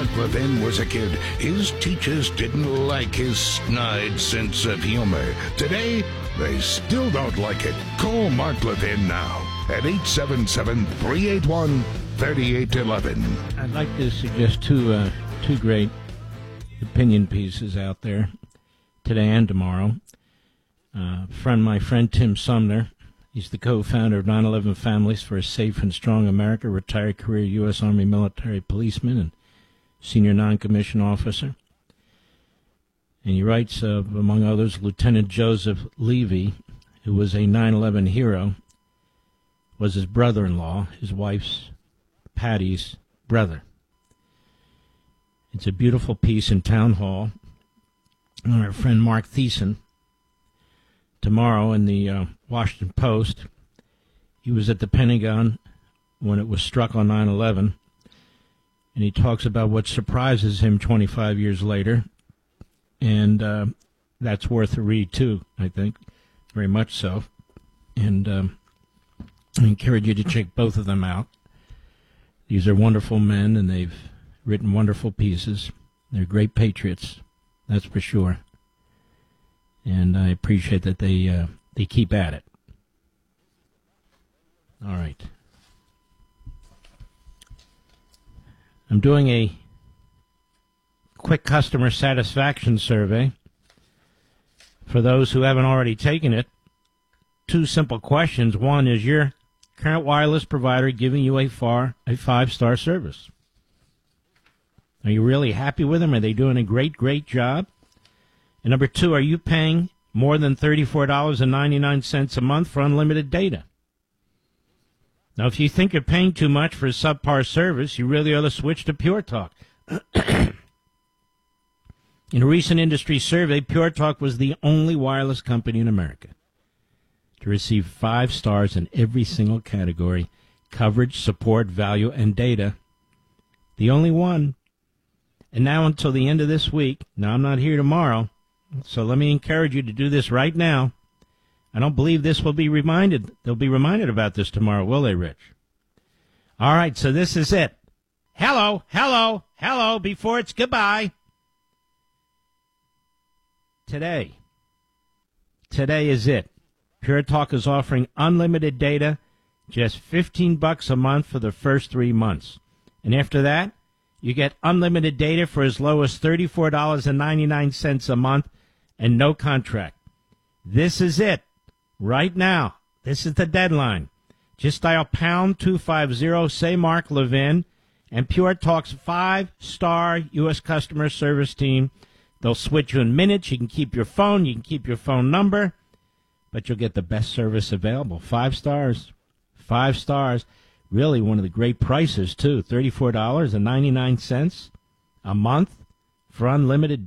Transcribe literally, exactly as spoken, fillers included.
Mark Levin was a kid, his teachers didn't like his snide sense of humor. Today, they still don't like it. Call Mark Levin now at eight seven seven, three eight one, three eight one one. I'd like to suggest two, uh, two great opinion pieces out there today and tomorrow. Uh, friend, my friend Tim Sumner, he's the co-founder of nine eleven Families for a Safe and Strong America, retired career U S Army military policeman and senior non-commissioned officer. And he writes of, among others, Lieutenant Joseph Levy, who was a nine eleven hero, was his brother-in-law, his wife's, Patty's, brother. It's a beautiful piece in Town Hall. And our friend Mark Thiessen, tomorrow in the uh, Washington Post, he was at the Pentagon when it was struck on nine eleven, and he talks about what surprises him twenty-five years later, and uh, that's worth a read too, I think, very much so. And um, I encourage you to check both of them out. These are wonderful men, and they've written wonderful pieces. They're great patriots, that's for sure. And I appreciate that they uh, they keep at it. All right. I'm doing a quick customer satisfaction survey. For those who haven't already taken it, two simple questions. One, is your current wireless provider giving you a far a five-star service? Are you really happy with them? Are they doing a great, great job? And number two, are you paying more than thirty-four dollars and ninety-nine cents a month for unlimited data? Now, if you think you're paying too much for a subpar service, you really ought to switch to Pure Talk. In a recent industry survey, Pure Talk was the only wireless company in America to receive five stars in every single category: coverage, support, value, and data. The only one. And now until the end of this week, now I'm not here tomorrow, so let me encourage you to do this right now. I don't believe this will be reminded. They'll be reminded about this tomorrow, will they, Rich? All right, so this is it. Hello, hello, hello, before it's goodbye. Today. Today is it. Pure Talk is offering unlimited data, just fifteen bucks a month for the first three months. And after that, you get unlimited data for as low as thirty-four dollars and ninety-nine cents a month and no contract. This is it. Right now. This is the deadline. Just dial pound two fifty, say Mark Levin, and Pure Talk's five-star U S customer service team. They'll switch you in minutes. You can keep your phone. You can keep your phone number. But you'll get the best service available. Five stars. Five stars. Really one of the great prices, too. thirty-four dollars and ninety-nine cents a month for unlimited